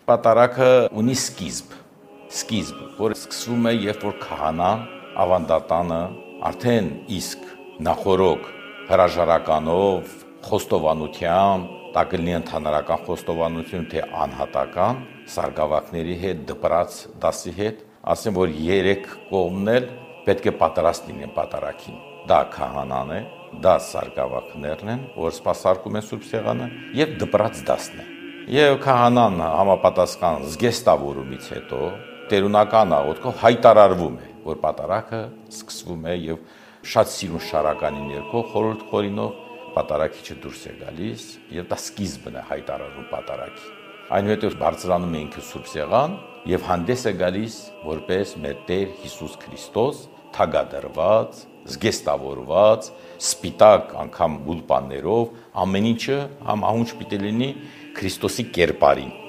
Պատարագը ունի սկիզբ, որ սկսվում է, երբ որ քահանան ավանդատանը արդեն իսկ նախորոք հրաժարականով, խոստովանությամբ, դա կլինի ընդհանրական խոստովանություն, թե անհատական սարգսակների հետ, դպրաց դասի հետ, ասեմ, որ 3 կողմն էլ պետք է պատրաստ լինեն պատարագին։ Դա քահանան է, դա սարգսակներն են, որ սպասարկում են Սուրբ Սեղանը, եւ դպրաց դասն է։ Եվ քահանան համապատասխան զգեստավորումից հետո տերունական աղոթքով հայտարարվում է, որ պատարագը սկսվում է եւ շատ սիրուն շարականի ներքո խորհուրդ խորինով պատարագիչը դուրս է գալիս եւ դա սկիզբն է հայտարարում պատարագի։ Այնուհետև բարձրանում է ինքը Սուրբ Սեղան եւ հանդես է գալիս որպես մեր Տեր Հիսուս Քրիստոս, թագադրված, զգեստավորված, սպիտակ անգամ գուլպաններով, ամեն ինչը համահունչ պիտի լինի Քրիստոսի կերպարին։